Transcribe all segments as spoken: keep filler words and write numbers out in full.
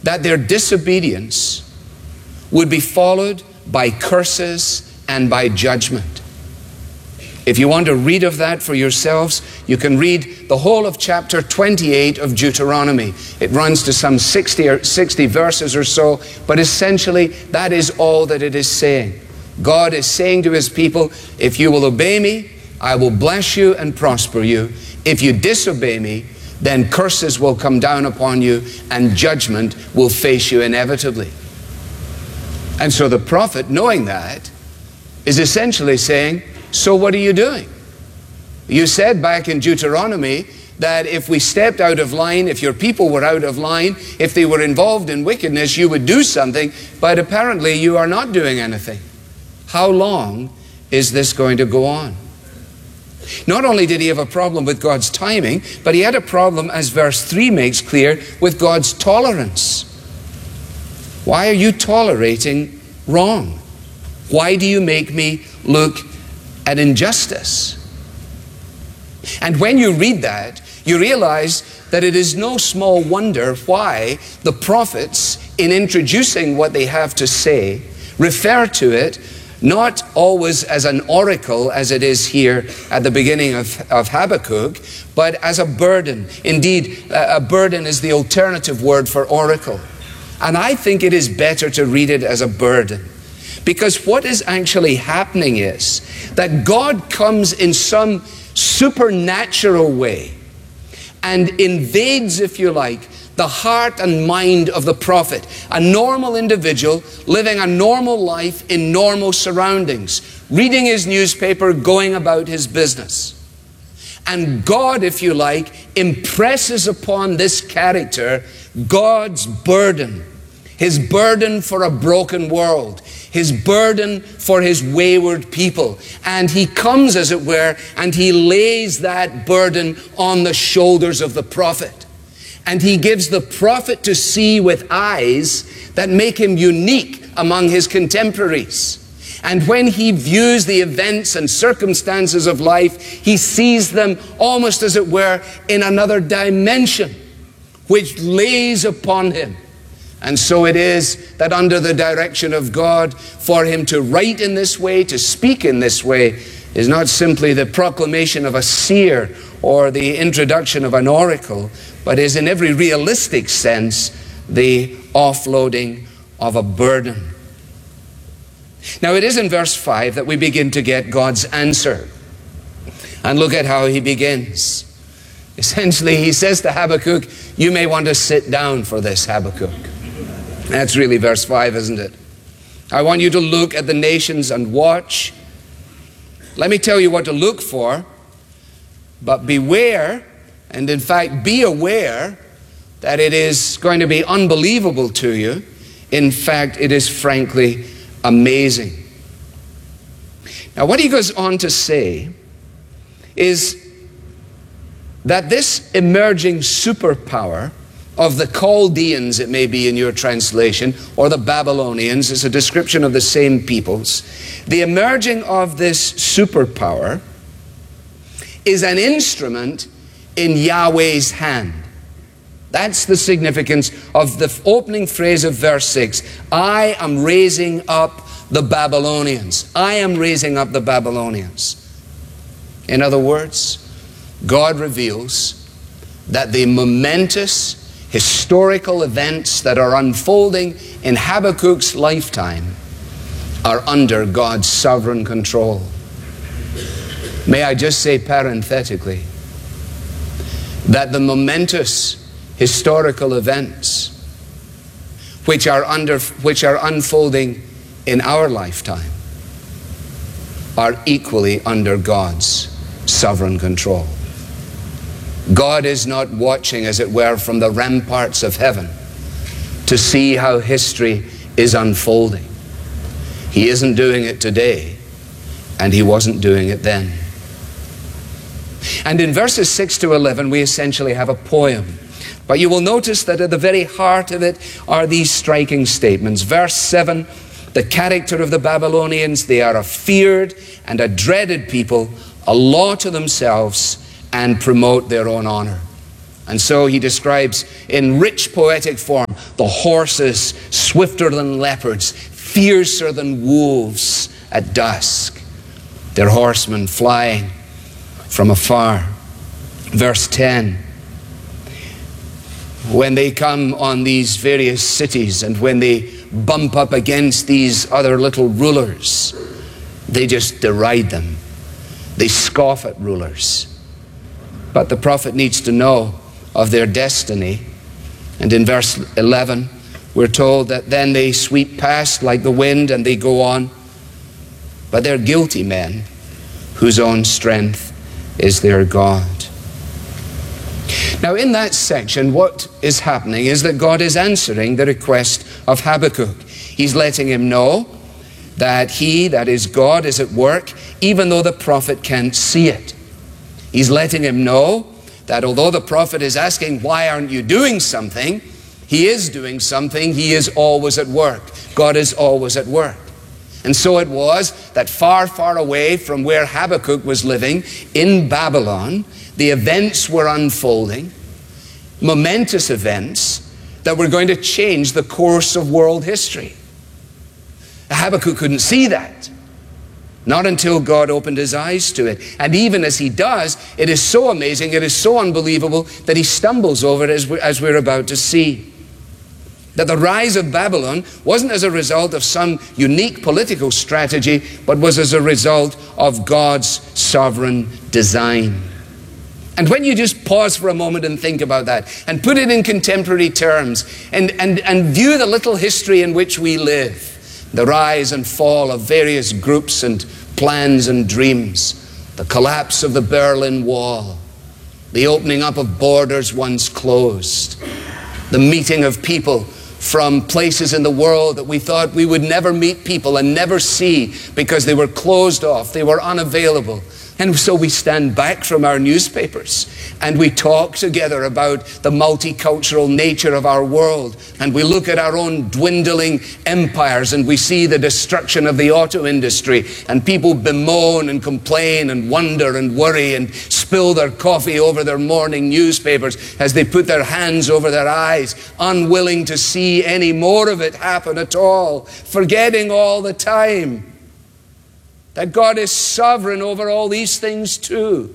that their disobedience would be followed by curses and by judgment. If you want to read of that for yourselves, you can read the whole of chapter twenty-eight of Deuteronomy. It runs to some sixty or sixty verses or so, but essentially that is all that it is saying. God is saying to his people, if you will obey me, I will bless you and prosper you. If you disobey me, then curses will come down upon you and judgment will face you inevitably. And so the prophet, knowing that, is essentially saying, so what are you doing? You said back in Deuteronomy that if we stepped out of line, if your people were out of line, if they were involved in wickedness, you would do something, but apparently you are not doing anything. How long is this going to go on? Not only did he have a problem with God's timing, but he had a problem, as verse three makes clear, with God's tolerance. Why are you tolerating wrong? Why do you make me look at injustice? And when you read that, you realize that it is no small wonder why the prophets, in introducing what they have to say, refer to it not always as an oracle, as it is here at the beginning of, of Habakkuk, but as a burden. Indeed, a burden is the alternative word for oracle. And I think it is better to read it as a burden. Because what is actually happening is that God comes in some supernatural way and invades, if you like, the heart and mind of the prophet, a normal individual living a normal life in normal surroundings, reading his newspaper, going about his business. And God, if you like, impresses upon this character God's burden. His burden for a broken world. His burden for his wayward people. And he comes, as it were, and he lays that burden on the shoulders of the prophet. And he gives the prophet to see with eyes that make him unique among his contemporaries. And when he views the events and circumstances of life, he sees them almost, as it were, in another dimension, which lays upon him. And so it is that under the direction of God, for him to write in this way, to speak in this way, is not simply the proclamation of a seer or the introduction of an oracle, but is in every realistic sense the offloading of a burden. Now it is in verse five that we begin to get God's answer. And look at how he begins. Essentially, he says to Habakkuk, you may want to sit down for this, Habakkuk. That's really verse five, isn't it? I want you to look at the nations and watch. Let me tell you what to look for, but beware, and in fact be aware, that it is going to be unbelievable to you. In fact, it is frankly amazing. Now, what he goes on to say is that this emerging superpower of the Chaldeans, it may be in your translation, or the Babylonians, is a description of the same peoples. The emerging of this superpower is an instrument in Yahweh's hand. That's the significance of the opening phrase of verse six. I am raising up the Babylonians. I am raising up the Babylonians. In other words, God reveals that the momentous historical events that are unfolding in Habakkuk's lifetime are under God's sovereign control. May I just say parenthetically that the momentous historical events which are under which are unfolding in our lifetime are equally under God's sovereign control. God is not watching, as it were, from the ramparts of heaven to see how history is unfolding. He isn't doing it today, and he wasn't doing it then. And in verses six to eleven, we essentially have a poem. But you will notice that at the very heart of it are these striking statements. Verse seven, the character of the Babylonians, they are a feared and a dreaded people, a law to themselves, and promote their own honor. And so he describes in rich poetic form the horses swifter than leopards, fiercer than wolves at dusk, their horsemen flying from afar. Verse ten, when they come on these various cities and when they bump up against these other little rulers, they just deride them. They scoff at rulers. But the prophet needs to know of their destiny. And in verse eleven, we're told that then they sweep past like the wind and they go on. But they're guilty men whose own strength is their God. Now in that section, what is happening is that God is answering the request of Habakkuk. He's letting him know that he, that is God, is at work, even though the prophet can't see it. He's letting him know that although the prophet is asking, why aren't you doing something? He is doing something. He is always at work. God is always at work. And so it was that far, far away from where Habakkuk was living, in Babylon, the events were unfolding, momentous events that were going to change the course of world history. Habakkuk couldn't see that, not until God opened his eyes to it. And even as he does, it is so amazing, it is so unbelievable that he stumbles over it as, we, as we're about to see. That the rise of Babylon wasn't as a result of some unique political strategy, but was as a result of God's sovereign design. And when you just pause for a moment and think about that, and put it in contemporary terms, and, and, and view the little history in which we live, the rise and fall of various groups and plans and dreams, the collapse of the Berlin Wall, the opening up of borders once closed, the meeting of people from places in the world that we thought we would never meet people and never see because they were closed off, they were unavailable. And so we stand back from our newspapers and we talk together about the multicultural nature of our world, and we look at our own dwindling empires and we see the destruction of the auto industry, and people bemoan and complain and wonder and worry and spill their coffee over their morning newspapers as they put their hands over their eyes, unwilling to see any more of it happen at all, forgetting all the time that God is sovereign over all these things too,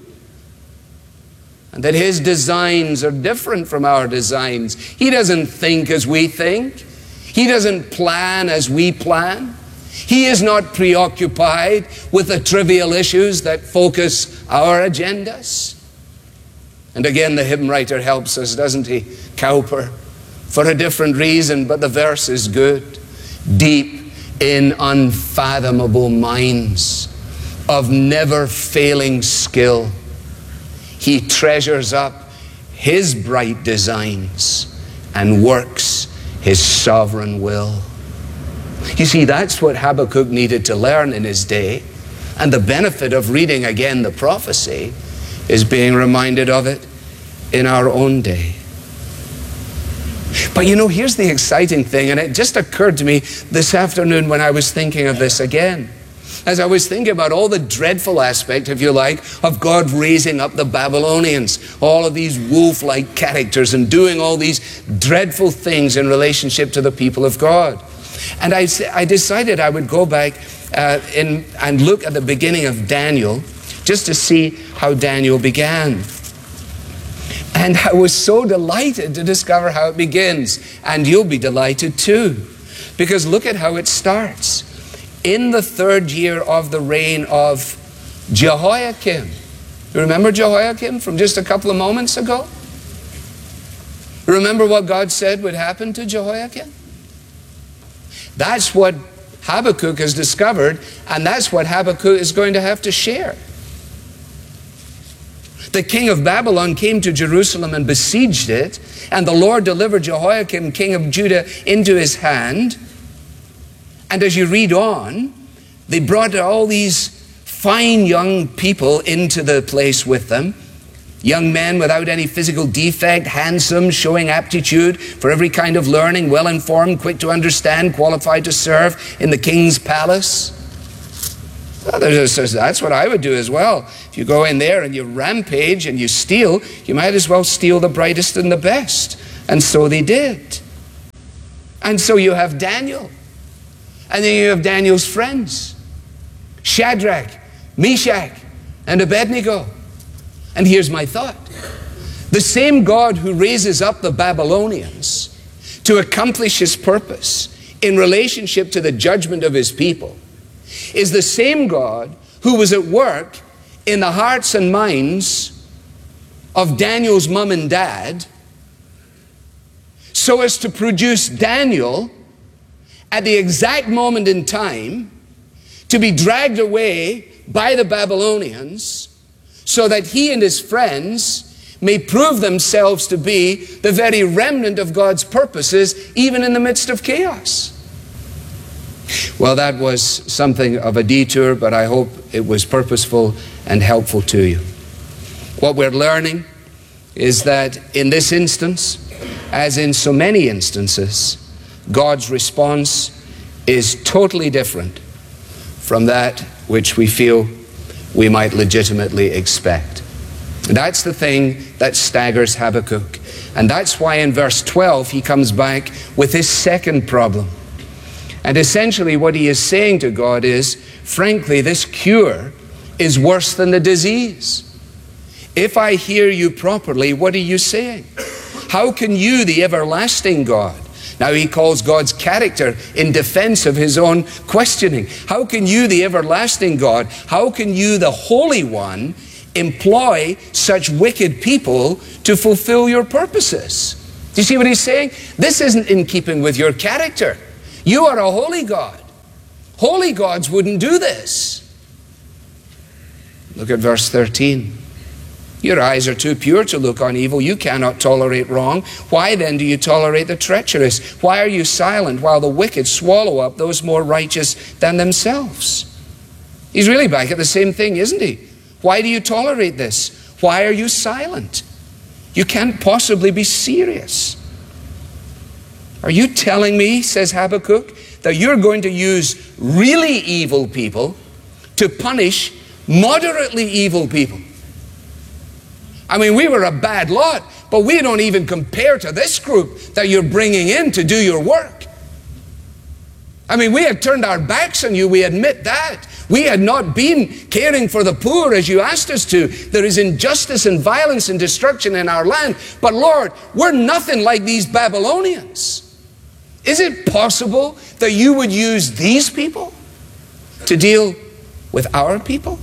and that his designs are different from our designs. He doesn't think as we think. He doesn't plan as we plan. He is not preoccupied with the trivial issues that focus our agendas. And again, the hymn writer helps us, doesn't he? Cowper, for a different reason, but the verse is good. Deep in unfathomable minds of never failing skill, he treasures up his bright designs and works his sovereign will. You see, that's what Habakkuk needed to learn in his day, and the benefit of reading again the prophecy is being reminded of it in our own day. But you know, here's the exciting thing, and it just occurred to me this afternoon when I was thinking of this again. As I was thinking about all the dreadful aspect, if you like, of God raising up the Babylonians, all of these wolf-like characters and doing all these dreadful things in relationship to the people of God. And I, I decided I would go back uh, in, and look at the beginning of Daniel, just to see how Daniel began. And I was so delighted to discover how it begins. And you'll be delighted too. Because look at how it starts. In the third year of the reign of Jehoiakim. You remember Jehoiakim from just a couple of moments ago? Remember what God said would happen to Jehoiakim? That's what Habakkuk has discovered, and that's what Habakkuk is going to have to share. The king of Babylon came to Jerusalem and besieged it, and the Lord delivered Jehoiakim, king of Judah, into his hand. And as you read on, they brought all these fine young people into the place with them. Young men without any physical defect, handsome, showing aptitude for every kind of learning, well-informed, quick to understand, qualified to serve in the king's palace. Well, that's what I would do as well. If you go in there and you rampage and you steal, you might as well steal the brightest and the best. And so they did. And so you have Daniel. And then you have Daniel's friends, Shadrach, Meshach, and Abednego. And here's my thought. The same God who raises up the Babylonians to accomplish his purpose in relationship to the judgment of his people is the same God who was at work in the hearts and minds of Daniel's mom and dad so as to produce Daniel at the exact moment in time to be dragged away by the Babylonians so that he and his friends may prove themselves to be the very remnant of God's purposes, even in the midst of chaos. Well, that was something of a detour, but I hope it was purposeful and helpful to you. What we're learning is that in this instance, as in so many instances, God's response is totally different from that which we feel we might legitimately expect. That's the thing that staggers Habakkuk. And that's why in verse twelve he comes back with his second problem. And essentially what he is saying to God is, frankly, this cure is worse than the disease. If I hear you properly, what are you saying? How can you, the everlasting God, now he calls God's character in defense of his own questioning. How can you, the everlasting God, how can you, the Holy One, employ such wicked people to fulfill your purposes? Do you see what he's saying? This isn't in keeping with your character. You are a holy God. Holy gods wouldn't do this. Look at verse thirteen. Your eyes are too pure to look on evil. You cannot tolerate wrong. Why then do you tolerate the treacherous? Why are you silent while the wicked swallow up those more righteous than themselves? He's really back at the same thing, isn't he? Why do you tolerate this? Why are you silent? You can't possibly be serious. Are you telling me, says Habakkuk, that you're going to use really evil people to punish moderately evil people? I mean, we were a bad lot, but we don't even compare to this group that you're bringing in to do your work. I mean, we had turned our backs on you, we admit that. We had not been caring for the poor as you asked us to. There is injustice and violence and destruction in our land. But Lord, we're nothing like these Babylonians. Is it possible that you would use these people to deal with our people?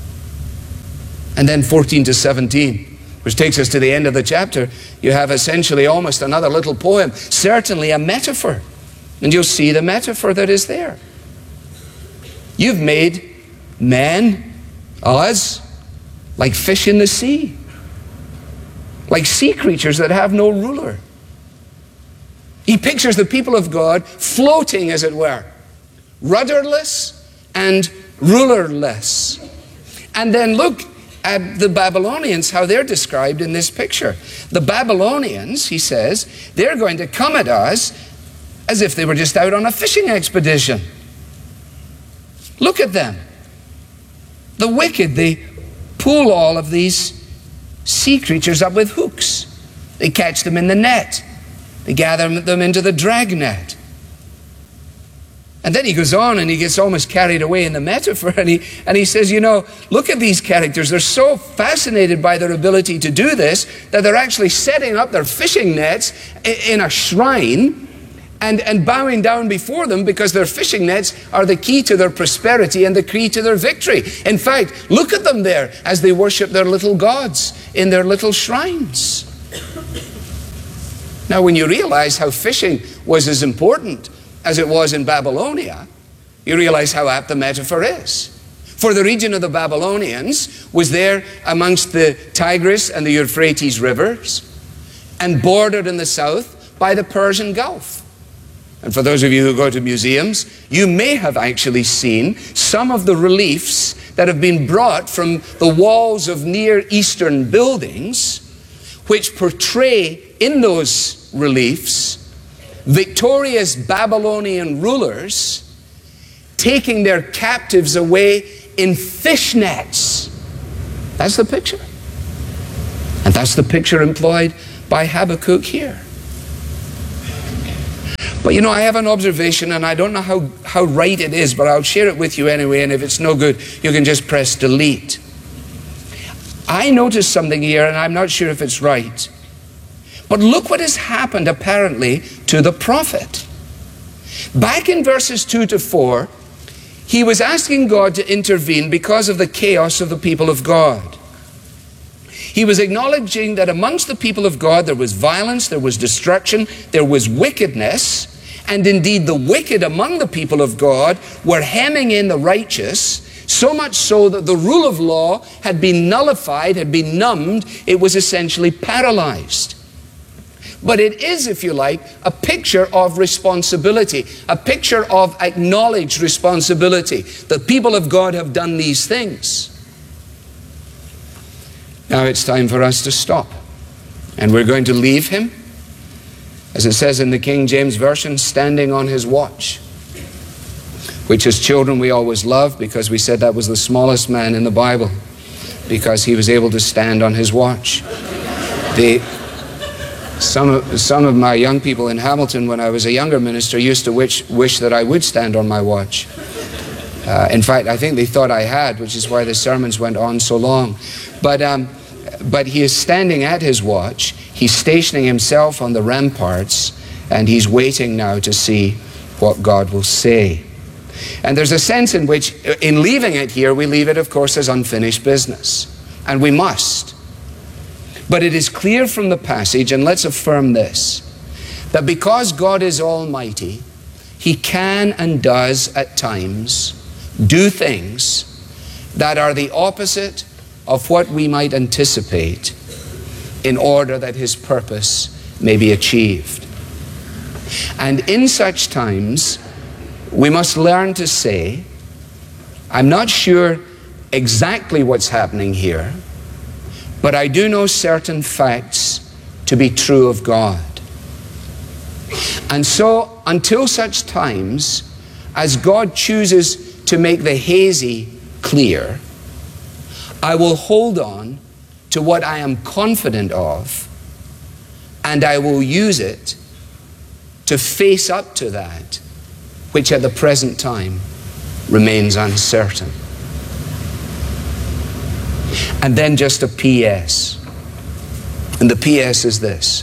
And then fourteen to seventeen, which takes us to the end of the chapter, you have essentially almost another little poem, certainly a metaphor. And you'll see the metaphor that is there. You've made men, us, like fish in the sea, like sea creatures that have no ruler. He pictures the people of God floating, as it were, rudderless and rulerless. And then look at the Babylonians, how they're described in this picture. The Babylonians, he says, they're going to come at us as if they were just out on a fishing expedition. Look at them. The wicked, they pull all of these sea creatures up with hooks. They catch them in the net. They gather them into the dragnet. And then he goes on and he gets almost carried away in the metaphor, and he, and he says, you know, look at these characters. They're so fascinated by their ability to do this that they're actually setting up their fishing nets in a shrine and, and bowing down before them because their fishing nets are the key to their prosperity and the key to their victory. In fact, look at them there as they worship their little gods in their little shrines. Now, when you realize how fishing was as important as it was in Babylonia, you realize how apt the metaphor is. For the region of the Babylonians was there amongst the Tigris and the Euphrates rivers and bordered in the south by the Persian Gulf. And for those of you who go to museums, you may have actually seen some of the reliefs that have been brought from the walls of Near Eastern buildings, which portray in those reliefs victorious Babylonian rulers taking their captives away in fishnets. That's the picture. And that's the picture employed by Habakkuk here. But you know, I have an observation, and I don't know how, how right it is, but I'll share it with you anyway, and if it's no good, you can just press delete. I noticed something here, and I'm not sure if it's right. But look what has happened, apparently, to the prophet. Back in verses two to four, he was asking God to intervene because of the chaos of the people of God. He was acknowledging that amongst the people of God there was violence, there was destruction, there was wickedness, and indeed the wicked among the people of God were hemming in the righteous, so much so that the rule of law had been nullified, had been numbed, it was essentially paralyzed. But it is, if you like, a picture of responsibility, a picture of acknowledged responsibility. The people of God have done these things. Now it's time for us to stop. And we're going to leave him, as it says in the King James Version, standing on his watch. Which as children we always loved, because we said that was the smallest man in the Bible, because he was able to stand on his watch. The, some, of, some of my young people in Hamilton, when I was a younger minister, used to wish, wish that I would stand on my watch. Uh, in fact, I think they thought I had, which is why the sermons went on so long. But, um, but he is standing at his watch. He's stationing himself on the ramparts, and he's waiting now to see what God will say. And there's a sense in which, in leaving it here, we leave it, of course, as unfinished business. And we must. But it is clear from the passage, and let's affirm this, that because God is almighty, he can and does at times do things that are the opposite of what we might anticipate in order that his purpose may be achieved. And in such times, we must learn to say, I'm not sure exactly what's happening here, but I do know certain facts to be true of God. And so, until such times as God chooses to make the hazy clear, I will hold on to what I am confident of, and I will use it to face up to that which at the present time remains uncertain. And then just a P S. And the P S is this.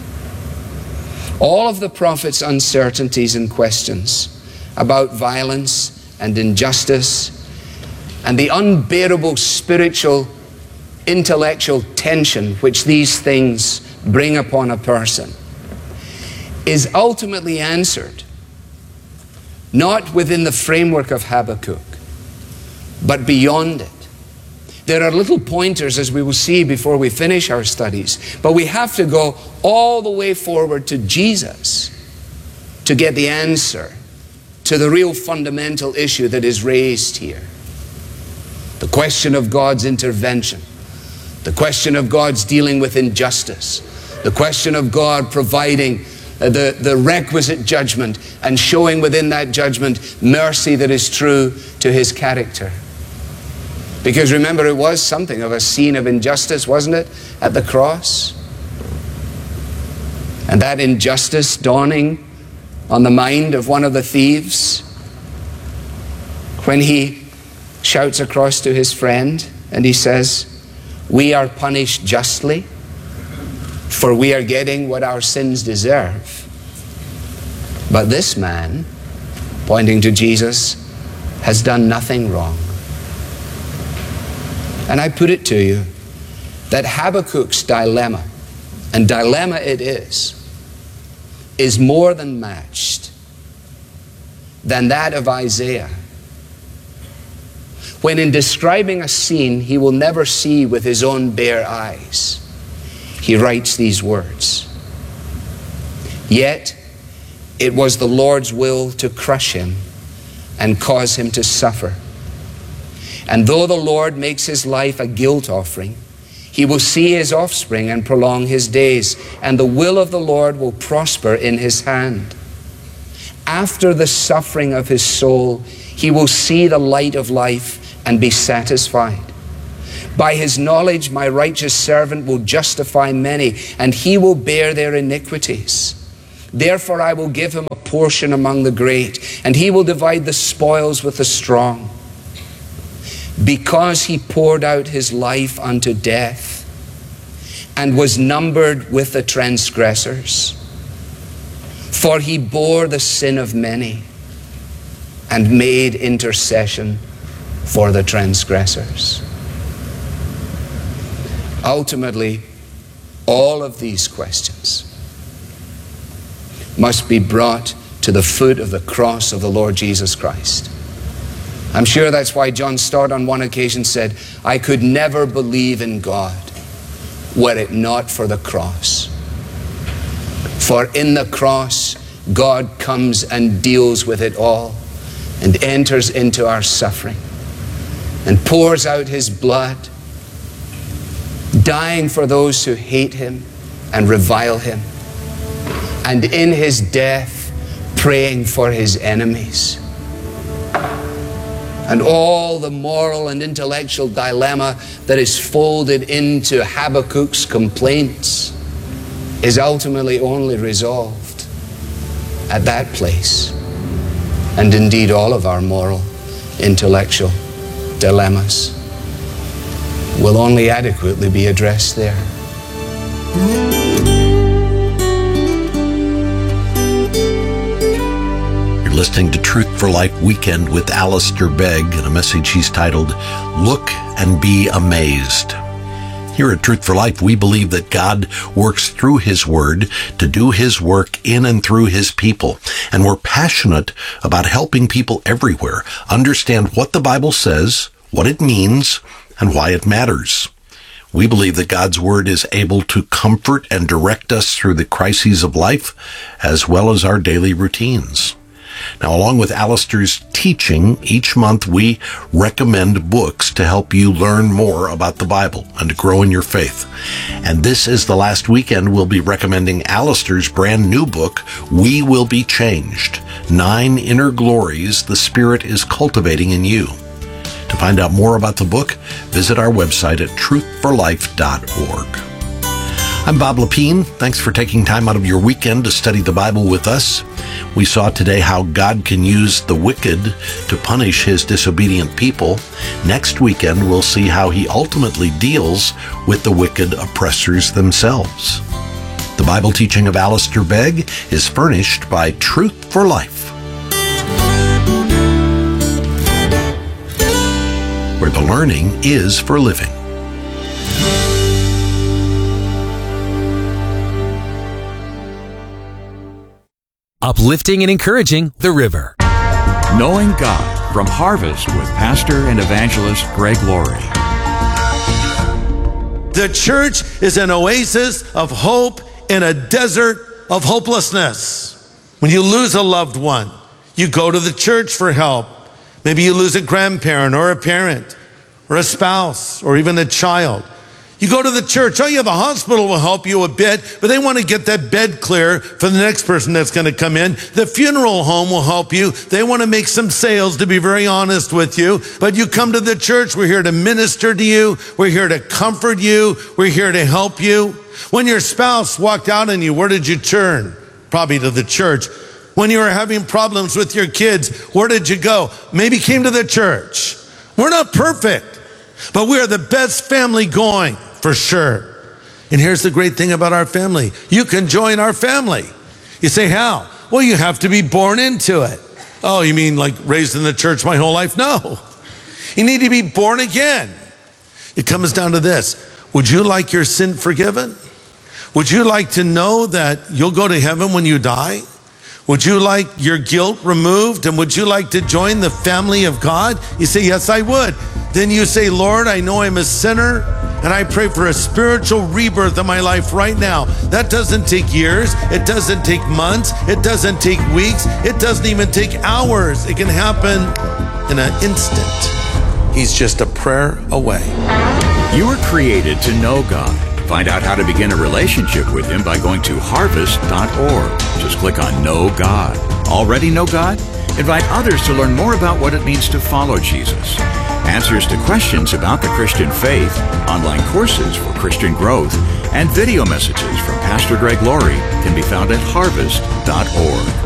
All of the prophet's uncertainties and questions about violence and injustice and the unbearable spiritual, intellectual tension which these things bring upon a person is ultimately answered not within the framework of Habakkuk, but beyond it. There are little pointers, as we will see before we finish our studies, but we have to go all the way forward to Jesus to get the answer to the real fundamental issue that is raised here. The question of God's intervention, the question of God's dealing with injustice, the question of God providing the, the requisite judgment and showing within that judgment mercy that is true to his character. Because remember, it was something of a scene of injustice, wasn't it, at the cross? And that injustice dawning on the mind of one of the thieves when he shouts across to his friend and he says, "We are punished justly, for we are getting what our sins deserve. But this man," pointing to Jesus, "has done nothing wrong." And I put it to you that Habakkuk's dilemma, and dilemma it is, is more than matched than that of Isaiah, when in describing a scene he will never see with his own bare eyes, he writes these words, "Yet it was the Lord's will to crush him and cause him to suffer. And though the Lord makes his life a guilt offering, he will see his offspring and prolong his days, and the will of the Lord will prosper in his hand. After the suffering of his soul, he will see the light of life and be satisfied. By his knowledge, my righteous servant will justify many, and he will bear their iniquities. Therefore I will give him a portion among the great, and he will divide the spoils with the strong. Because he poured out his life unto death, and was numbered with the transgressors. For he bore the sin of many, and made intercession for the transgressors. Ultimately, all of these questions must be brought to the foot of the cross of the Lord Jesus Christ. I'm sure that's why John Stott on one occasion said, I could never believe in God were it not for the cross. For in the cross, God comes and deals with it all and enters into our suffering and pours out his blood, dying for those who hate him and revile him, and in his death praying for his enemies. And all the moral and intellectual dilemma that is folded into Habakkuk's complaints is ultimately only resolved at that place. And indeed all of our moral, intellectual dilemmas will only adequately be addressed there. Listening to Truth for Life Weekend with Alistair Begg and a message he's titled, Look and Be Amazed. Here at Truth for Life, we believe that God works through his word to do his work in and through his people. And we're passionate about helping people everywhere understand what the Bible says, what it means, and why it matters. We believe that God's word is able to comfort and direct us through the crises of life, as well as our daily routines. Now, along with Alistair's teaching, each month we recommend books to help you learn more about the Bible and to grow in your faith. And this is the last weekend we'll be recommending Alistair's brand new book, We Will Be Changed, Nine Inner Glories the Spirit is Cultivating in You. To find out more about the book, visit our website at truth for life dot org. I'm Bob Lepine. Thanks for taking time out of your weekend to study the Bible with us. We saw today how God can use the wicked to punish his disobedient people. Next weekend, we'll see how he ultimately deals with the wicked oppressors themselves. The Bible teaching of Alistair Begg is furnished by Truth for Life, where the learning is for living. Uplifting and encouraging the river. Knowing God from Harvest with Pastor and Evangelist Greg Laurie. The church is an oasis of hope in a desert of hopelessness. When you lose a loved one, you go to the church for help. Maybe you lose a grandparent or a parent or a spouse or even a child. You go to the church. Oh yeah, the hospital will help you a bit, but they want to get that bed clear for the next person that's going to come in. The funeral home will help you. They want to make some sales, to be very honest with you. But you come to the church. We're here to minister to you. We're here to comfort you. We're here to help you. When your spouse walked out on you, where did you turn? Probably to the church. When you were having problems with your kids, where did you go? Maybe came to the church. We're not perfect, but we are the best family going. For sure. And here's the great thing about our family. You can join our family. You say, how? Well, you have to be born into it. Oh, you mean like raised in the church my whole life? No. You need to be born again. It comes down to this. Would you like your sin forgiven? Would you like to know that you'll go to heaven when you die? Would you like your guilt removed? And would you like to join the family of God? You say, yes, I would. Then you say, Lord, I know I'm a sinner, and I pray for a spiritual rebirth in my life right now. That doesn't take years. It doesn't take months. It doesn't take weeks. It doesn't even take hours. It can happen in an instant. He's just a prayer away. You were created to know God. Find out how to begin a relationship with him by going to harvest dot org. Just click on Know God. Already know God? Invite others to learn more about what it means to follow Jesus. answers to questions about the Christian faith, online courses for Christian growth, and video messages from Pastor Greg Laurie can be found at harvest dot org.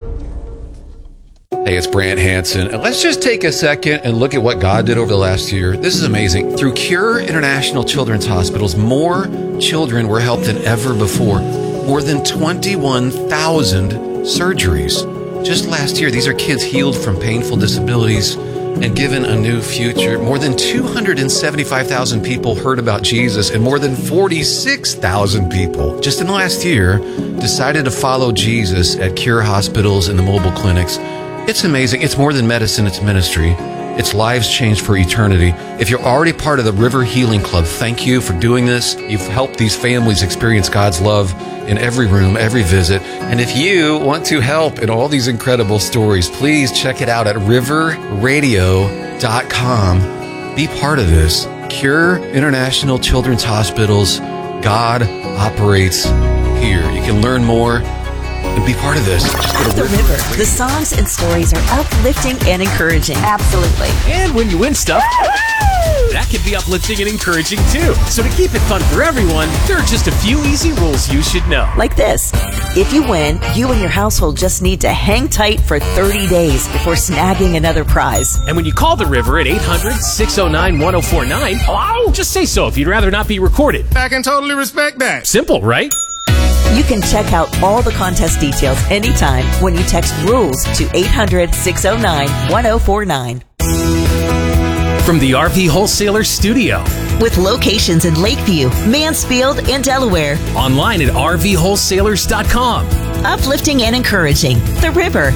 Hey, it's Brant Hansen, and let's just take a second and look at what God did over the last year. This is amazing. Through Cure International Children's Hospitals, more children were helped than ever before. More than twenty-one thousand surgeries. Just last year, these are kids healed from painful disabilities and given a new future. More than two hundred seventy-five thousand people heard about Jesus, and more than forty-six thousand people just in the last year decided to follow Jesus at Cure hospitals and the mobile clinics. It's amazing. It's more than medicine, it's ministry. It's lives changed for eternity. If you're already part of the River Healing Club, thank you for doing this. You've helped these families experience God's love in every room, every visit. And if you want to help in all these incredible stories, please check it out at river radio dot com. Be part of this. Cure International Children's Hospitals. God operates here. You can learn more and be part of this. The River. The songs and stories are uplifting and encouraging. Absolutely. And when you win stuff, that can be uplifting and encouraging too. So to keep it fun for everyone, there are just a few easy rules you should know. Like this. If you win, you and your household just need to hang tight for thirty days before snagging another prize. And when you call the River at eight hundred, six oh nine, one oh four nine, hello? Just say so if you'd rather not be recorded. I can totally respect that. Simple, right? You can check out all the contest details anytime when you text RULES to eight hundred, six oh nine, one oh four nine. From the R V Wholesaler Studio. With locations in Lakeview, Mansfield, and Delaware. Online at r v wholesalers dot com. Uplifting and encouraging. The River.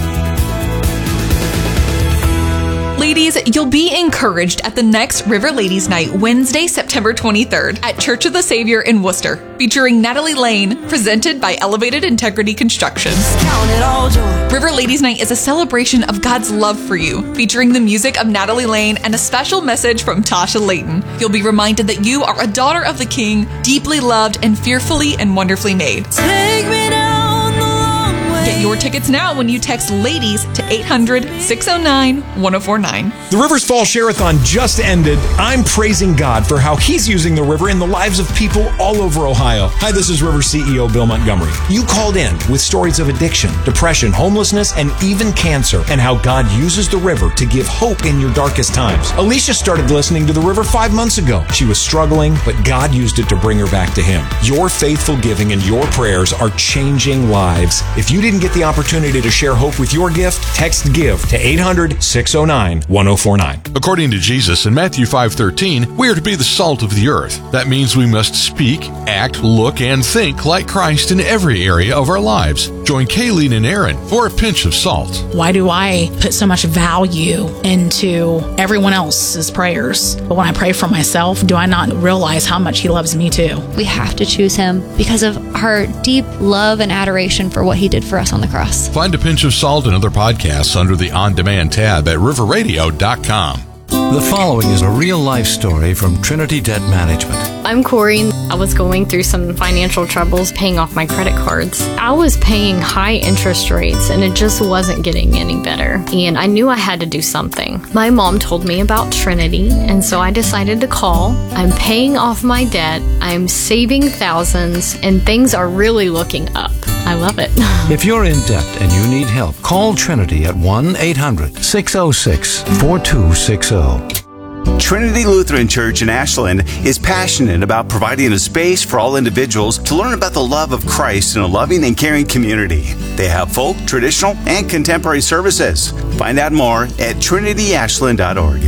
Ladies, you'll be encouraged at the next River Ladies Night, Wednesday, September twenty-third, at Church of the Savior in Worcester, featuring Natalie Lane, presented by Elevated Integrity Construction. Count it all joy. River Ladies Night is a celebration of God's love for you, featuring the music of Natalie Lane and a special message from Tasha Layton. You'll be reminded that you are a daughter of the King, deeply loved and fearfully and wonderfully made. Take me down the long way. Get your tickets now when you text LADIES to eight hundred, six oh nine, one oh four nine. The Rivers Fall Share-a-thon just ended. I'm praising God for how He's using the river in the lives of people all over Ohio. Hi, this is River C E O Bill Montgomery. You called in with stories of addiction, depression, homelessness, and even cancer, and how God uses the river to give hope in your darkest times. Alicia started listening to the river five months ago. She was struggling, but God used it to bring her back to Him. Your faithful giving and your prayers are changing lives. If you didn't get the opportunity to share hope with your gift, text GIVE to eight hundred, six oh nine, one oh four nine. According to Jesus in Matthew five thirteen, we are to be the salt of the earth. That means we must speak, act, look, and think like Christ in every area of our lives. Join Kayleen and Aaron for a pinch of salt. Why do I put so much value into everyone else's prayers? But when I pray for myself, do I not realize how much He loves me too? We have to choose Him because of our deep love and adoration for what He did for us on the cross. Find a pinch of salt and other podcasts under the On Demand tab at river radio dot com. The following is a real-life story from Trinity Debt Management. I'm Corey. I was going through some financial troubles paying off my credit cards. I was paying high interest rates and it just wasn't getting any better. And I knew I had to do something. My mom told me about Trinity, and so I decided to call. I'm paying off my debt, I'm saving thousands, and things are really looking up. I love it. If you're in debt and you need help, call Trinity at one eight hundred, six oh six, four two six oh. Trinity Lutheran Church in Ashland is passionate about providing a space for all individuals to learn about the love of Christ in a loving and caring community. They have folk, traditional, and contemporary services. Find out more at trinity ashland dot org.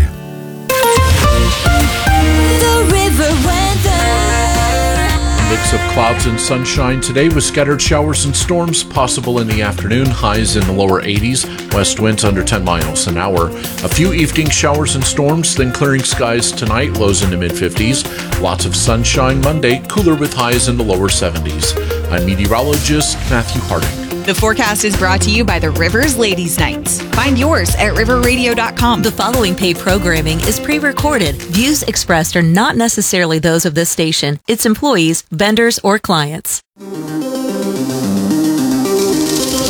The river weather. Mix of clouds and sunshine today with scattered showers and storms possible in the afternoon. Highs in the lower eighties. West winds under ten miles an hour. A few evening showers and storms, then clearing skies tonight. Lows in the mid fifties. Lots of sunshine Monday. Cooler with highs in the lower seventies. I'm meteorologist Matthew Harding. The forecast is brought to you by the Rivers Ladies Nights. Find yours at river radio dot com. The following paid programming is pre-recorded. Views expressed are not necessarily those of this station, its employees, vendors, or clients.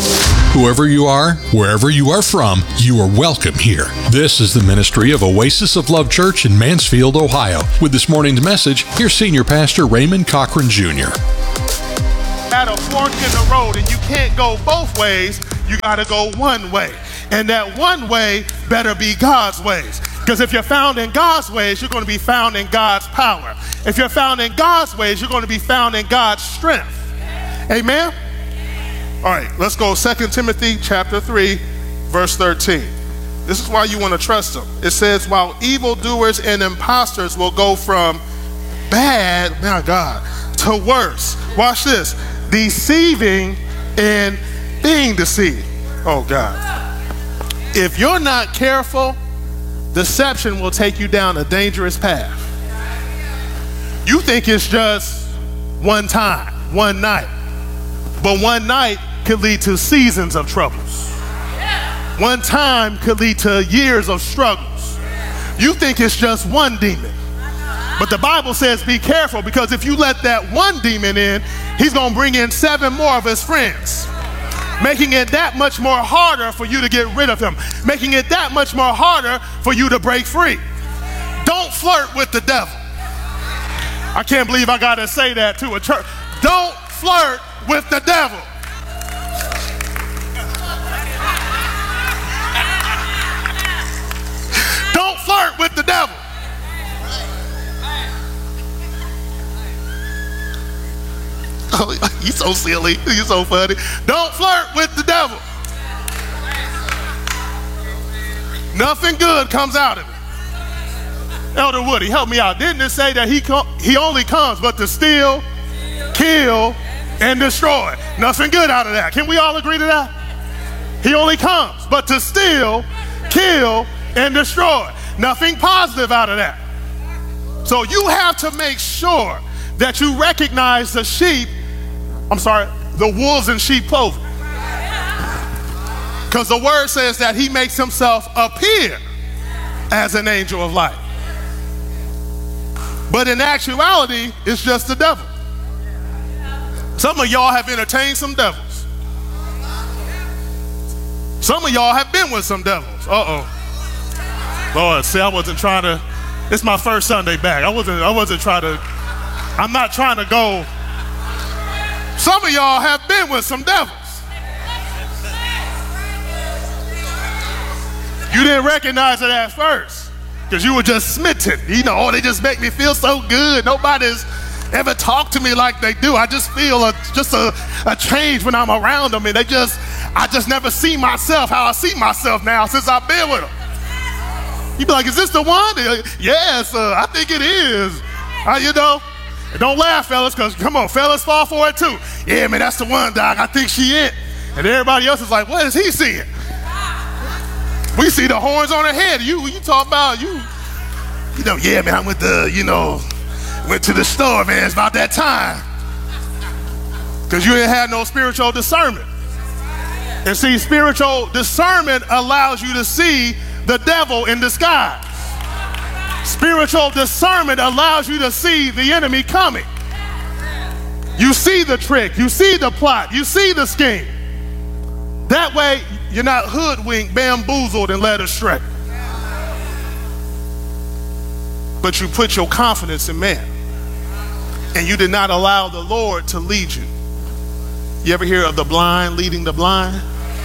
Whoever you are, wherever you are from, you are welcome here. This is the ministry of Oasis of Love Church in Mansfield, Ohio. With this morning's message, here's Senior Pastor Raymond Cochran Junior At a fork in the road and you can't go both ways, you gotta go one way. And that one way better be God's ways. Because if you're found in God's ways, you're going to be found in God's power. If you're found in God's ways, you're going to be found in God's strength. Amen? All right, let's go Second Timothy chapter three, verse thirteen. This is why you want to trust him. It says, while evildoers and impostors will go from bad, my God, to worse. Watch this. Deceiving and being deceived. Oh, God. If you're not careful, deception will take you down a dangerous path. You think it's just one time, one night. But one night could lead to seasons of troubles. One time could lead to years of struggles. You think it's just one demon. But the Bible says be careful, because if you let that one demon in, he's going to bring in seven more of his friends, making it that much more harder for you to get rid of him, making it that much more harder for you to break free. Don't flirt with the devil. I can't believe I got to say that to a church. Don't flirt with the devil. Don't flirt with the devil. Oh, you're so silly. You're so funny. Don't flirt with the devil. Nothing good comes out of it. Elder Woody, help me out. Didn't it say that he co- he only comes but to steal, kill, and destroy? Nothing good out of that. Can we all agree to that? He only comes but to steal, kill, and destroy. Nothing positive out of that. So you have to make sure that you recognize the sheep, I'm sorry, the wolves in sheep clothing. Because the word says that he makes himself appear as an angel of light. But in actuality, it's just the devil. Some of y'all have entertained some devils. Some of y'all have been with some devils. Uh-oh. Lord, see, I wasn't trying to, it's my first Sunday back. I wasn't, I wasn't trying to, I'm not trying to go. Some of y'all have been with some devils. You didn't recognize it at first because you were just smitten. You know, oh, they just make me feel so good. Nobody's ever talked to me like they do. I just feel a, just a, a change when I'm around them, and they just, I just never see myself how I see myself now since I've been with them. You be like, is this the one? Like, yes, uh, I think it is. Uh, you know, and don't laugh, fellas, because come on, fellas fall for it too. Yeah, man, that's the one, dog. I think she it. And everybody else is like, what is he seeing? We see the horns on her head. You, you talk about you, you know, yeah, man, I went to, you know, went to the store, man. It's about that time. Because you didn't have no spiritual discernment. And see, spiritual discernment allows you to see the devil in disguise. Spiritual discernment allows you to see the enemy coming. You see the trick, you see the plot, you see the scheme. That way, you're not hoodwinked, bamboozled, and led astray. But you put your confidence in man. And you did not allow the Lord to lead you. You ever hear of the blind leading the blind?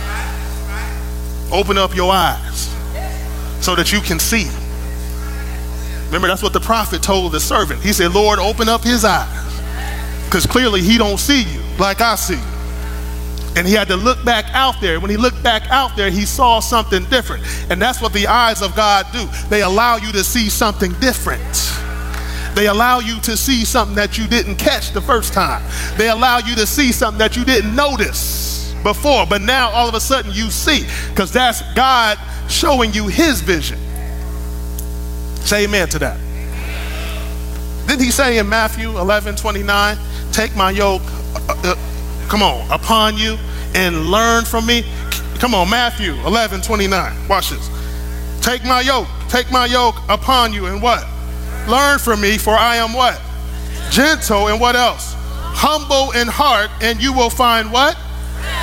Open up your eyes so that you can see. Remember, that's what the prophet told the servant. He said, Lord, open up his eyes. Because clearly he don't see you like I see you. And he had to look back out there. When he looked back out there, he saw something different. And that's what the eyes of God do. They allow you to see something different. They allow you to see something that you didn't catch the first time. They allow you to see something that you didn't notice before, but now all of a sudden you see, because that's God showing you his vision. Say amen to that. Didn't he say in Matthew eleven twenty-nine, take my yoke, uh, uh, come on, upon you and learn from me? Come on, Matthew eleven twenty-nine. Watch this. Take my yoke, take my yoke upon you and what? Learn from me, for I am what? Gentle, and what else? Humble in heart, and you will find what?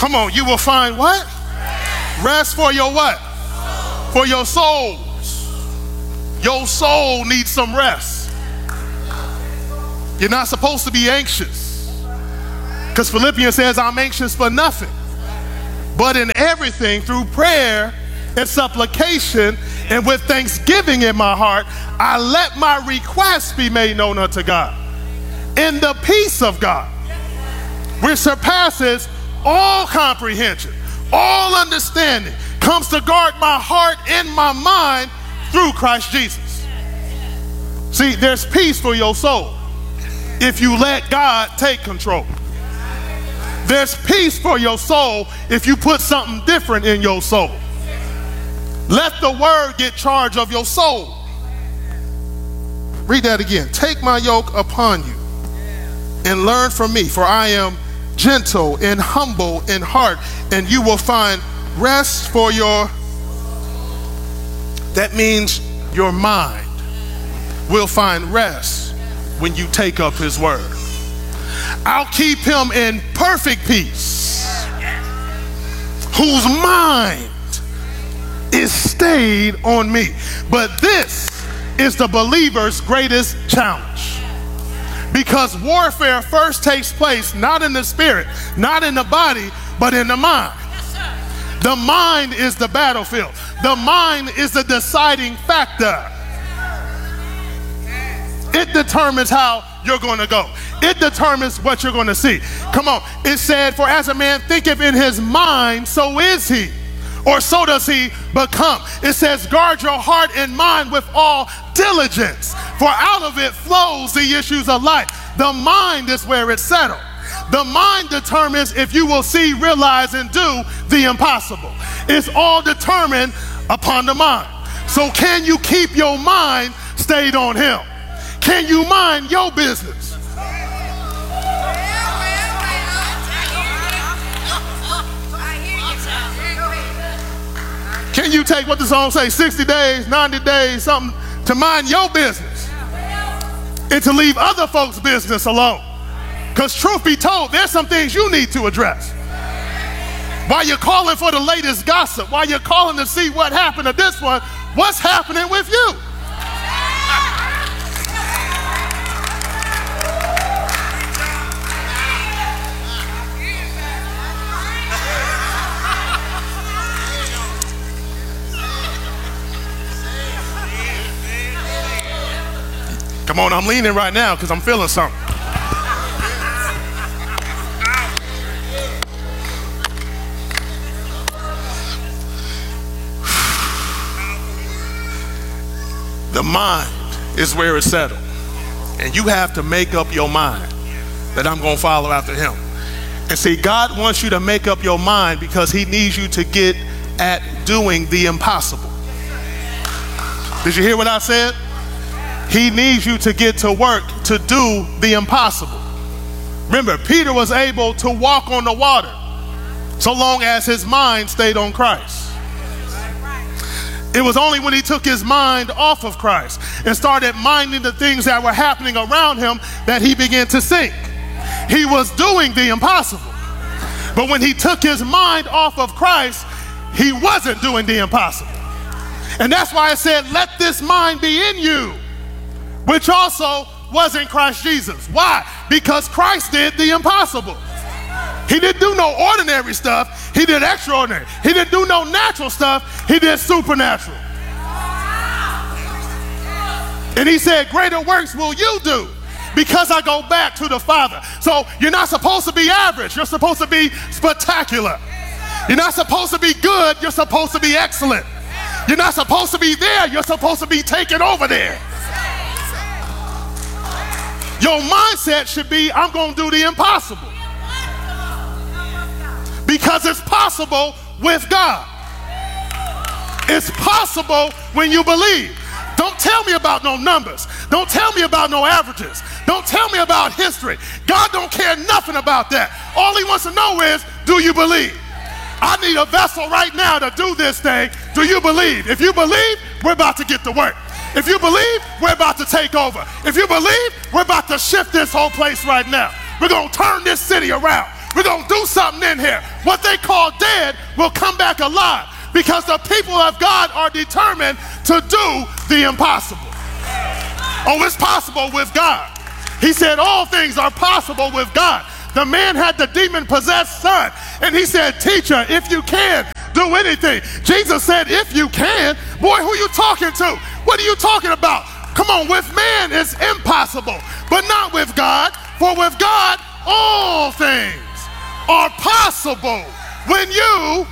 Come on, you will find what? Rest for your what? For your souls. Your soul needs some rest. You're not supposed to be anxious, because Philippians says, I'm anxious for nothing, but in everything through prayer and supplication and with thanksgiving in my heart, I let my requests be made known unto God. In the peace of God, which surpasses all comprehension, all understanding, comes to guard my heart and my mind through Christ Jesus. See, there's peace for your soul if you let God take control. There's peace for your soul if you put something different in your soul. Let the word get charge of your soul. Read that again. Take my yoke upon you and learn from me, for I am gentle and humble in heart, and you will find rest for your, that means your mind will find rest when you take up his word. I'll keep him in perfect peace, whose mind is stayed on me. But this is the believer's greatest challenge, because warfare first takes place not in the spirit, not in the body, but in the mind. The mind is the battlefield. The mind is the deciding factor. It determines how you're going to go. It determines what you're going to see. Come on. It said, for as a man thinketh in his mind, so is he, or so does he become. It says, guard your heart and mind with all diligence, for out of it flows the issues of life. The mind is where it's settled. The mind determines if you will see, realize, and do the impossible. It's all determined upon the mind. So can you keep your mind stayed on him? Can you mind your business? Can you take what the song says, sixty days, ninety days, something, to mind your business and to leave other folks' business alone? Because truth be told, there's some things you need to address. While you're calling for the latest gossip, while you're calling to see what happened to this one, what's happening with you? Come on, I'm leaning right now because I'm feeling something. The mind is where it's settled. And you have to make up your mind that I'm going to follow after him. And see, God wants you to make up your mind because he needs you to get at doing the impossible. Did you hear what I said? He needs you to get to work to do the impossible. Remember, Peter was able to walk on the water so long as his mind stayed on Christ. It was only when he took his mind off of Christ and started minding the things that were happening around him that he began to sink. He was doing the impossible. But when he took his mind off of Christ, he wasn't doing the impossible. And that's why I said, let this mind be in you, which also was in Christ Jesus. Why? Because Christ did the impossible. He didn't do no ordinary stuff. He did extraordinary. He didn't do no natural stuff. He did supernatural. And he said, greater works will you do because I go back to the Father. So you're not supposed to be average. You're supposed to be spectacular. You're not supposed to be good. You're supposed to be excellent. You're not supposed to be there. You're supposed to be taken over there. Your mindset should be, I'm going to do the impossible. Because it's possible with God. It's possible when you believe. Don't tell me about no numbers. Don't tell me about no averages. Don't tell me about history. God don't care nothing about that. All he wants to know is, do you believe? I need a vessel right now to do this thing. Do you believe? If you believe, we're about to get to work. If you believe, we're about to take over. If you believe, we're about to shift this whole place right now. We're going to turn this city around. We're going to do something in here. What they call dead will come back alive because the people of God are determined to do the impossible. Oh, it's possible with God. He said all things are possible with God. The man had the demon-possessed son, and he said, teacher, if you can, do anything. Jesus said, if you can. Boy, who you talking to? What are you talking about? Come on, with man it's impossible, but not with God. For with God, all things are possible when you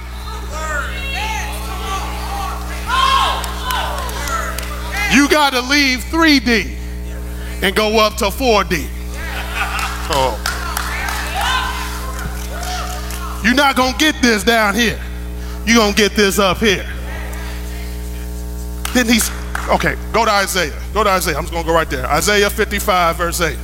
you got to leave three D and go up to four D. Oh. You're not going to get this down here. You're going to get this up here. Then he's, okay, go to Isaiah. Go to Isaiah. I'm just going to go right there. Isaiah fifty-five, verse eight.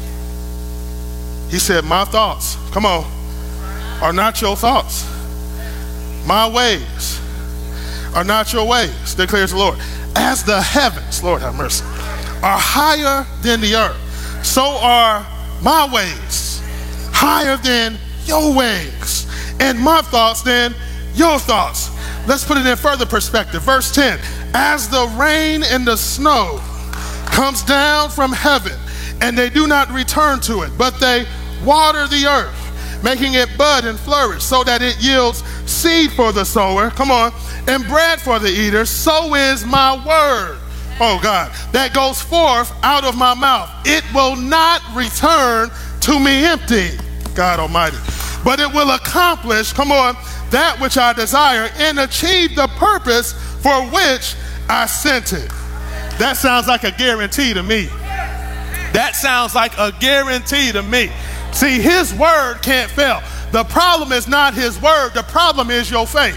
He said, my thoughts, come on, are not your thoughts. My ways are not your ways, declares the Lord. As the heavens, Lord have mercy, are higher than the earth, so are my ways higher than your ways, and my thoughts than your thoughts. Let's put it in further perspective. Verse ten, as the rain and the snow comes down from heaven, and they do not return to it, but they water the earth, making it bud and flourish, so that it yields seed for the sower, come on, and bread for the eater, so is my word, oh God, that goes forth out of my mouth. It will not return to me empty, God Almighty, but it will accomplish, come on, that which I desire and achieve the purpose for which I sent it. That sounds like a guarantee to me. That sounds like a guarantee to me. See, his word can't fail. The problem is not his word. The problem is your faith.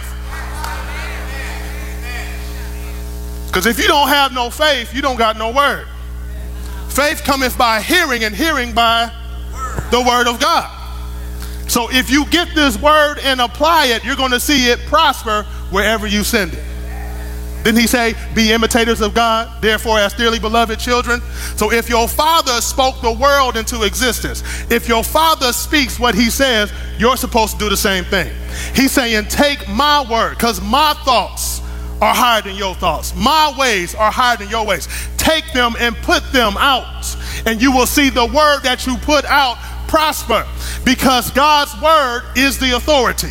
Because if you don't have no faith, you don't got no word. Faith cometh by hearing, and hearing by the word of God. So if you get this word and apply it, you're going to see it prosper wherever you send it. Didn't he say, be imitators of God, therefore as dearly beloved children? So if your father spoke the world into existence, if your father speaks what he says, you're supposed to do the same thing. He's saying, take my word, because my thoughts are higher than your thoughts. My ways are higher than your ways. Take them and put them out, and you will see the word that you put out prosper, because God's word is the authority.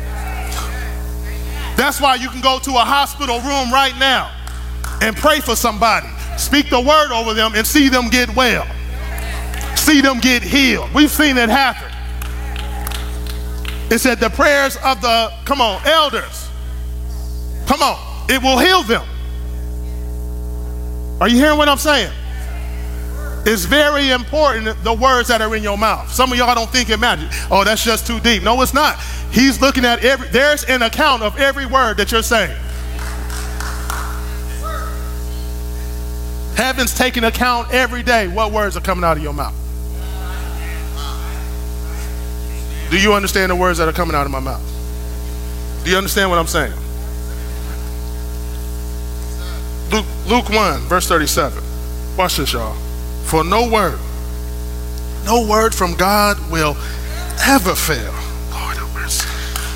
That's why you can go to a hospital room right now and pray for somebody. Speak the word over them and see them get well. See them get healed. We've seen it happen. It said the prayers of the, come on, elders. Come on, it will heal them. Are you hearing what I'm saying? It's very important, the words that are in your mouth. Some of y'all don't think it matters. Oh, that's just too deep. No, it's not. He's looking at every, there's an account of every word that you're saying. Heaven's taking account every day what words are coming out of your mouth. Do you understand the words that are coming out of my mouth? Do you understand what I'm saying? Luke, Luke one, verse thirty-seven. Watch this, y'all. For no word, no word from God will ever fail. Lord have mercy.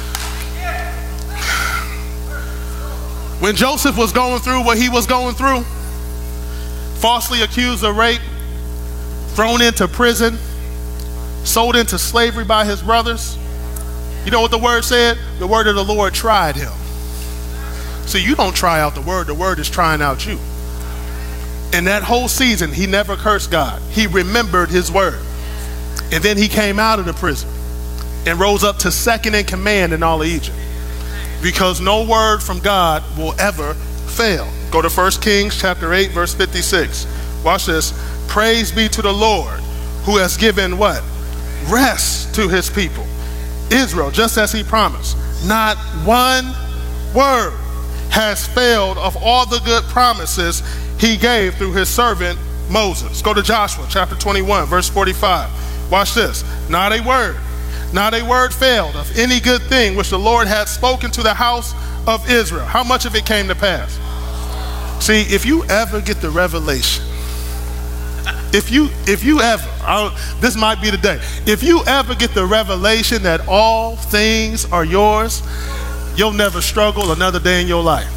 When Joseph was going through what he was going through, falsely accused of rape, thrown into prison, sold into slavery by his brothers, you know what the word said? The word of the Lord tried him. See, you don't try out the word, the word is trying out you. In that whole season, he never cursed God. He remembered his word. And then he came out of the prison and rose up to second in command in all of Egypt. Because no word from God will ever fail. Go to First Kings chapter eight, verse fifty-six. Watch this. Praise be to the Lord, who has given what? Rest to his people, Israel, just as he promised. Not one word has failed of all the good promises he gave through his servant Moses. Go to Joshua chapter twenty-one, verse forty-five. Watch this. Not a word, not a word failed of any good thing which the Lord had spoken to the house of Israel. How much of it came to pass? See, if you ever get the revelation, if you if you ever, I, this might be the day, if you ever get the revelation that all things are yours, you'll never struggle another day in your life.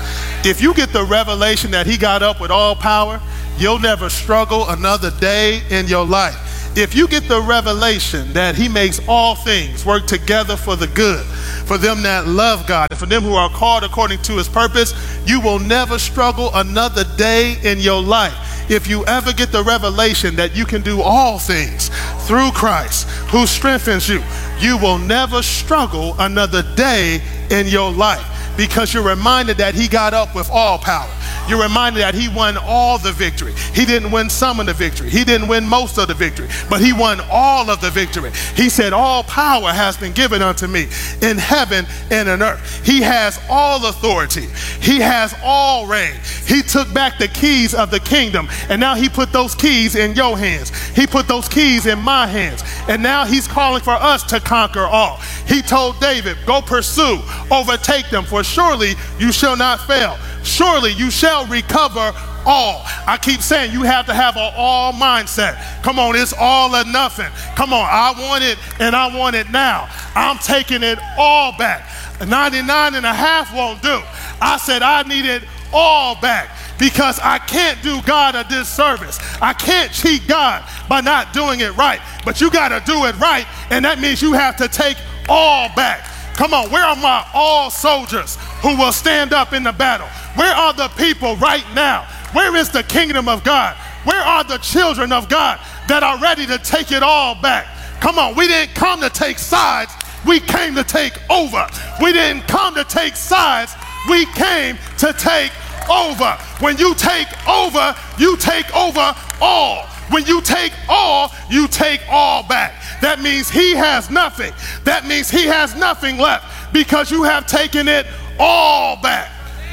If you get the revelation that he got up with all power, you'll never struggle another day in your life. If you get the revelation that he makes all things work together for the good, for them that love God, and for them who are called according to his purpose, you will never struggle another day in your life. If you ever get the revelation that you can do all things through Christ who strengthens you, you will never struggle another day in your life, because you're reminded that he got up with all power. You're reminded that he won all the victory. He didn't win some of the victory. He didn't win most of the victory, but he won all of the victory. He said, all power has been given unto me in heaven and in earth. He has all authority. He has all reign. He took back the keys of the kingdom, and now he put those keys in your hands. He put those keys in my hands, and now he's calling for us to conquer all. He told David, go pursue, overtake them, for surely you shall not fail. Surely you shall recover all. I keep saying you have to have an all mindset. Come on, it's all or nothing. Come on, I want it and I want it now. I'm taking it all back. ninety-nine and a half won't do. I said I need it all back, because I can't do God a disservice. I can't cheat God by not doing it right. But you got to do it right, and that means you have to take all back. Come on, where are my all soldiers who will stand up in the battle? Where are the people right now? Where is the kingdom of God? Where are the children of God that are ready to take it all back? Come on, we didn't come to take sides. We came to take over. We didn't come to take sides. We came to take over. When you take over, you take over all. When you take all, you take all back. That means he has nothing. That means he has nothing left, because you have taken it all back.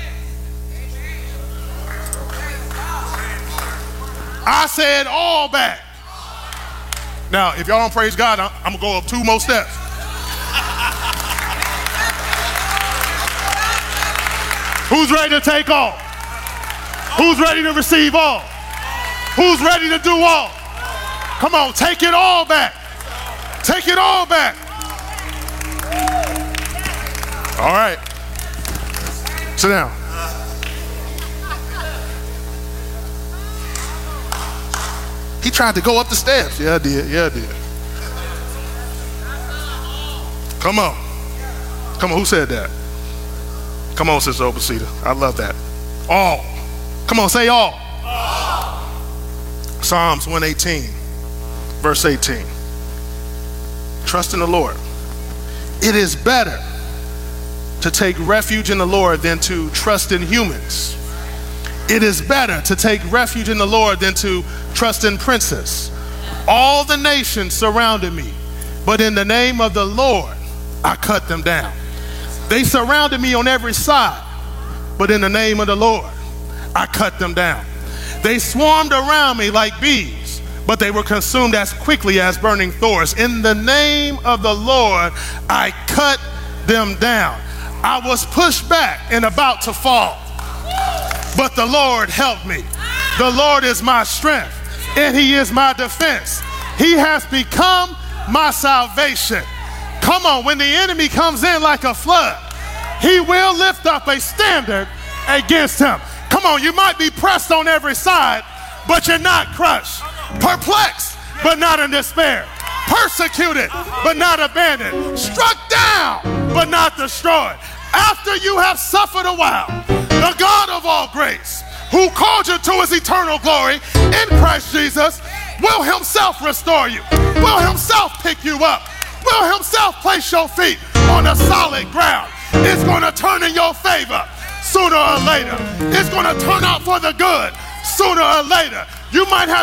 I said all back. Now, if y'all don't praise God, I'm, I'm going to go up two more steps. Who's ready to take all? Who's ready to receive all? Who's ready to do all? Come on, take it all back. Take it all back. All right. Sit down. He tried to go up the steps. Yeah, I did. Yeah, I did. Come on. Come on, who said that? Come on, Sister Obasita. I love that. All. Come on, say all. All. Psalms one eighteen, verse eighteen. Trust in the Lord. It is better to take refuge in the Lord than to trust in humans. It is better to take refuge in the Lord than to trust in princes. All the nations surrounded me, but in the name of the Lord, I cut them down. They surrounded me on every side, but in the name of the Lord, I cut them down. They swarmed around me like bees, but they were consumed as quickly as burning thorns. In the name of the Lord, I cut them down. I was pushed back and about to fall, but the Lord helped me. The Lord is my strength, and he is my defense. He has become my salvation. Come on, when the enemy comes in like a flood, he will lift up a standard against him. Come on, you might be pressed on every side, but you're not crushed. Perplexed, but not in despair. Persecuted, but not abandoned. Struck down, but not destroyed. After you have suffered a while, the God of all grace, who called you to his eternal glory in Christ Jesus, will himself restore you, will himself pick you up, will himself place your feet on a solid ground. It's going to turn in your favor sooner or later. It's going to turn out for the good sooner or later. You might have